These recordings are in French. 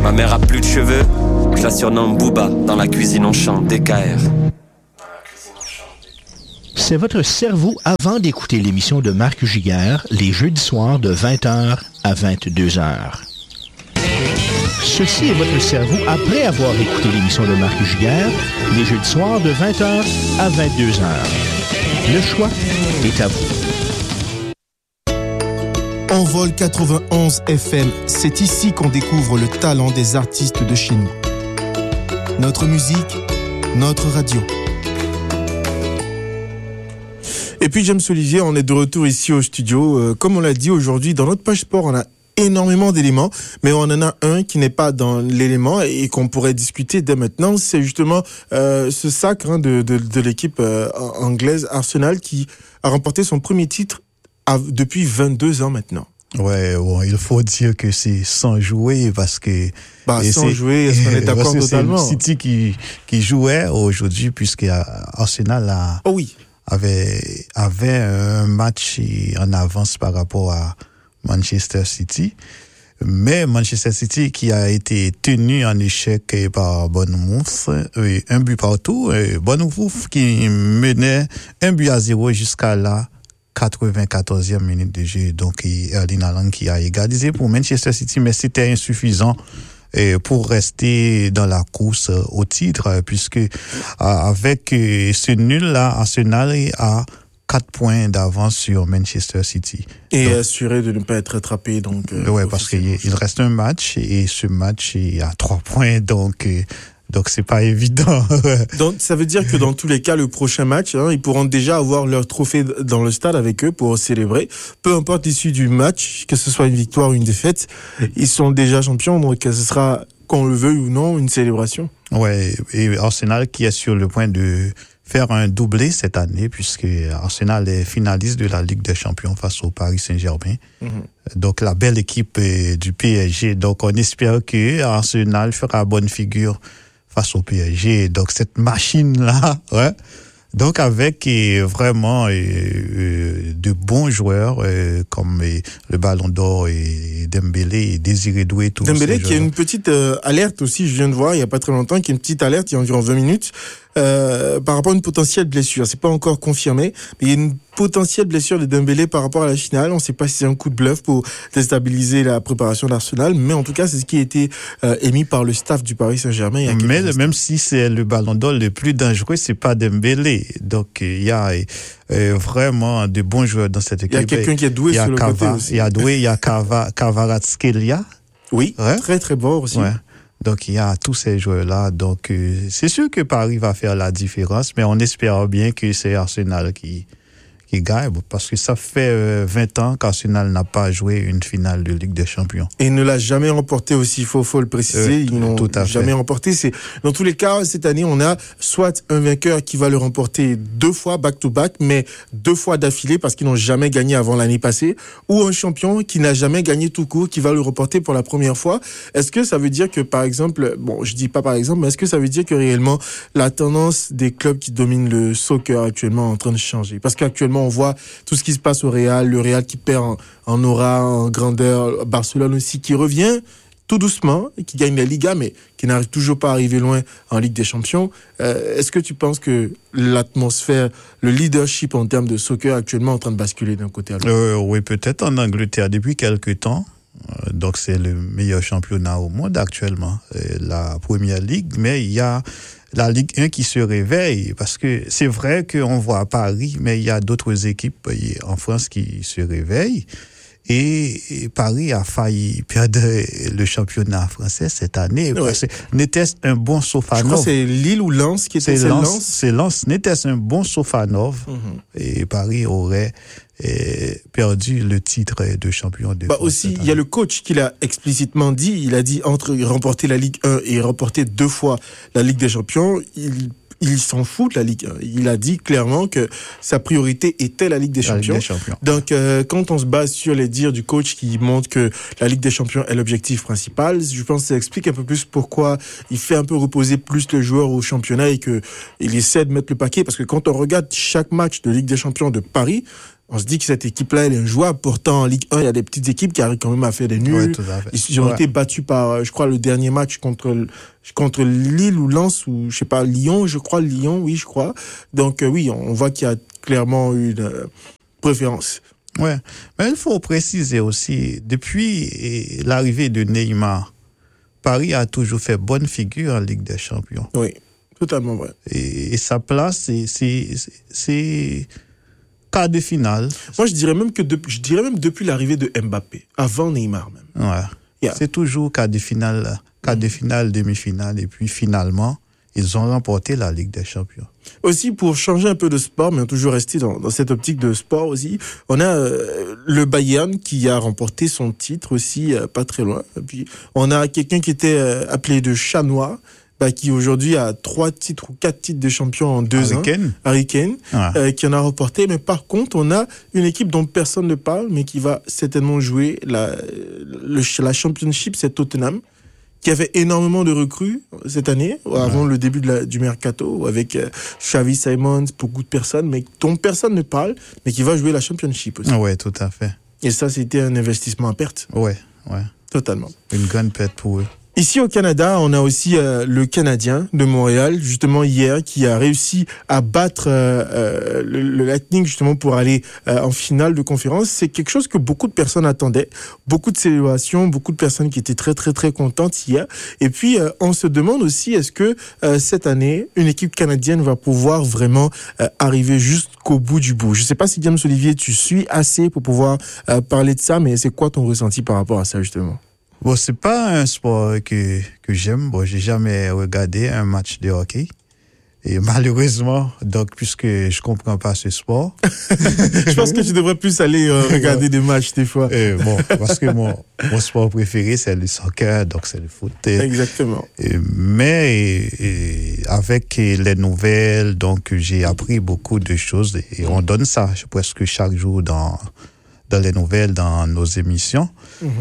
Ma mère a plus de cheveux, je la surnomme Booba. Dans la cuisine on chante DKR. C'est votre cerveau avant d'écouter l'émission de Marc Giguère, les jeudis soirs de 20h à 22h. Ceci est votre cerveau après avoir écouté l'émission de Marc Giguère, les jeudis soirs de 20h à 22h. Le choix est à vous. Envol 91 FM, c'est ici qu'on découvre le talent des artistes de chez nous. Notre musique, notre radio. Et puis James Olivier, on est de retour ici au studio. Comme on l'a dit aujourd'hui, dans notre page sport, on a énormément d'éléments, mais on en a un qui n'est pas dans l'élément et qu'on pourrait discuter dès maintenant. C'est justement ce sacre de l'équipe anglaise Arsenal qui a remporté son premier titre depuis 22 ans maintenant. Ouais, bon, il faut dire que c'est sans jouer parce que... sans jouer, est-ce qu'on est d'accord totalement? C'est City qui jouait aujourd'hui puisque Arsenal avait un match en avance par rapport à Manchester City. Mais Manchester City qui a été tenu en échec par Bournemouth, un but partout. Bournemouth qui menait 1-0 jusqu'à la 94e minute de jeu. Donc, Erling Haaland qui a égalisé pour Manchester City, mais c'était insuffisant pour rester dans la course au titre, puisque avec ce nul-là, Arsenal a 4 points d'avance sur Manchester City. Et donc, assuré de ne pas être rattrapé. Donc, parce qu'il reste un match, et ce match est à 3 points, donc c'est pas évident. Donc ça veut dire que dans tous les cas, le prochain match, ils pourront déjà avoir leur trophée dans le stade avec eux pour célébrer. Peu importe l'issue du match, que ce soit une victoire ou une défaite, ils sont déjà champions, donc ce sera, qu'on le veuille ou non, une célébration. Ouais, et Arsenal qui est sur le point de faire un doublé cette année, puisque Arsenal est finaliste de la Ligue des Champions face au Paris Saint-Germain. Donc la belle équipe du PSG. Donc on espère que Arsenal fera bonne figure face au PSG. Donc cette machine-là, ouais. Donc avec vraiment de bons joueurs comme le Ballon d'Or et Dembélé et Désiré Doué. Dembélé qui a une petite alerte aussi, je viens de voir il y a pas très longtemps, qui a une petite alerte il y a environ 20 minutes par rapport à une potentielle blessure. C'est pas encore confirmé, mais il y a une potentielle blessure de Dembélé par rapport à la finale. On ne sait pas si c'est un coup de bluff pour déstabiliser la préparation d'Arsenal, mais en tout cas, c'est ce qui a été émis par le staff du Paris Saint-Germain. Mais même si c'est le Ballon d'Or le plus dangereux, c'est pas Dembélé. Donc, il y a vraiment de bons joueurs dans cette équipe. Il y a quelqu'un qui est doué sur le côté aussi. Il y a Kvaratskhelia. Oui, ouais. Très très bon aussi. Ouais. Donc, il y a tous ces joueurs-là. Donc, c'est sûr que Paris va faire la différence, mais on espère bien que c'est Arsenal qui gagne, parce que ça fait 20 ans qu'Arsenal n'a pas joué une finale de Ligue des Champions. Et il ne l'a jamais remporté aussi, faut le préciser. Ils n'ont jamais remporté. Dans tous les cas, cette année, on a soit un vainqueur qui va le remporter 2 fois back-to-back, mais 2 fois d'affilée parce qu'ils n'ont jamais gagné avant l'année passée, ou un champion qui n'a jamais gagné tout court, qui va le remporter pour la première fois. Est-ce que ça veut dire que, par exemple, je dis pas par exemple, mais est-ce que ça veut dire que réellement, la tendance des clubs qui dominent le soccer actuellement est en train de changer? Parce qu'actuellement, on voit tout ce qui se passe au Real, le Real qui perd en aura, en grandeur, Barcelone aussi qui revient tout doucement, qui gagne la Liga, mais qui n'arrive toujours pas à arriver loin en Ligue des Champions. Est-ce que tu penses que l'atmosphère, le leadership en termes de soccer actuellement est en train de basculer d'un côté à l'autre? Oui, peut-être en Angleterre depuis quelques temps. Donc c'est le meilleur championnat au monde actuellement, la Première Ligue, mais il y a la Ligue 1 qui se réveille, parce que c'est vrai qu'on voit à Paris, mais il y a d'autres équipes en France qui se réveillent. Et Paris a failli perdre le championnat français cette année. Ouais. N'était-ce un bon Sofanov? Je crois que c'est Lille ou Lens qui était Lens. C'est Lens. N'était-ce un bon Sofanov? Et Paris aurait perdu le titre de champion de France. Aussi, il y a le coach qui l'a explicitement dit. Il a dit entre remporter la Ligue 1 et remporter 2 fois la Ligue des Champions, il s'en fout de la Ligue 1. Il a dit clairement que sa priorité était la Ligue des Champions. Donc, quand on se base sur les dires du coach qui montre que la Ligue des Champions est l'objectif principal, je pense que ça explique un peu plus pourquoi il fait un peu reposer plus le joueur au championnat et qu'il essaie de mettre le paquet. Parce que quand on regarde chaque match de Ligue des Champions de Paris, on se dit que cette équipe-là, elle est injouable. Pourtant, en Ligue 1, il y a des petites équipes qui arrivent quand même à faire des nuls. Ouais, tout à fait. Ils ont été battus par, je crois, le dernier match contre Lille ou Lens, ou je sais pas, Lyon, je crois. Donc, oui, on voit qu'il y a clairement une préférence. Ouais, mais il faut préciser aussi, depuis l'arrivée de Neymar, Paris a toujours fait bonne figure en Ligue des Champions. Oui, totalement vrai. Et sa place, c'est quart de finale. Moi, je dirais même depuis l'arrivée de Mbappé, avant Neymar même. Ouais. Yeah. C'est toujours quart de finale, demi-finale, et puis finalement, ils ont remporté la Ligue des Champions. Aussi, pour changer un peu de sport, mais toujours rester dans cette optique de sport aussi, on a le Bayern qui a remporté son titre aussi, pas très loin. Et puis, on a quelqu'un qui était appelé de Chat Noir, qui aujourd'hui a 3 titres ou 4 titres de champion en 2 ans. Harry Kane, qui en a remporté. Mais par contre, on a une équipe dont personne ne parle, mais qui va certainement jouer la Championship, c'est Tottenham, qui avait énormément de recrues cette année, avant le début du mercato, avec Xavi Simons, beaucoup de personnes, mais dont personne ne parle, mais qui va jouer la Championship aussi. Ouais, tout à fait. Et ça, c'était un investissement à perte. Ouais. Totalement. Une grande perte pour eux. Ici au Canada, on a aussi le Canadien de Montréal, justement hier, qui a réussi à battre le Lightning justement pour aller en finale de conférence. C'est quelque chose que beaucoup de personnes attendaient, beaucoup de célébrations, beaucoup de personnes qui étaient très très très contentes hier. Et puis on se demande aussi, est-ce que cette année, une équipe canadienne va pouvoir vraiment arriver jusqu'au bout du bout? Je sais pas si James Olivier, tu suis assez pour pouvoir parler de ça, mais c'est quoi ton ressenti par rapport à ça justement? Bon, c'est pas un sport que j'aime. Bon, j'ai jamais regardé un match de hockey. Et malheureusement, donc, puisque je comprends pas ce sport. Je pense que tu devrais plus aller regarder des matchs des fois. Bon, parce que mon sport préféré, c'est le soccer, donc c'est le foot. Exactement. Mais avec les nouvelles, donc, j'ai appris beaucoup de choses et on donne ça presque chaque jour dans les nouvelles, dans nos émissions.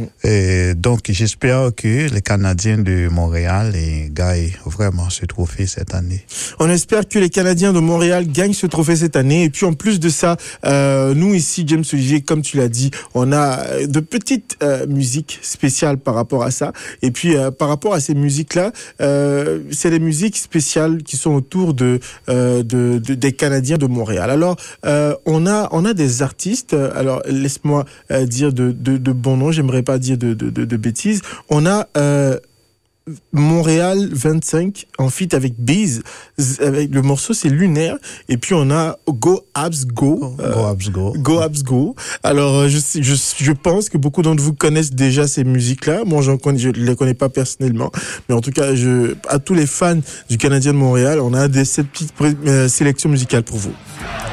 Et donc, j'espère que les Canadiens de Montréal gagnent vraiment ce trophée cette année. On espère que les Canadiens de Montréal gagnent ce trophée cette année. Et puis, en plus de ça, nous ici, James Olivier, comme tu l'as dit, on a de petites musiques spéciales par rapport à ça. Et puis, par rapport à ces musiques-là, c'est des musiques spéciales qui sont autour des Canadiens de Montréal. Alors, on a des artistes. Alors, laisse-moi dire de bons noms. J'aimerais pas dire de bêtises. On a Montréal 25 en feat avec Beez, avec le morceau c'est Lunaire, et puis on a Go Habs Go. Go Habs Go. Alors je pense que beaucoup d'entre vous connaissent déjà ces musiques-là. Moi je les connais pas personnellement, mais en tout cas à tous les fans du Canadien de Montréal, on a cette petite sélection musicale pour vous.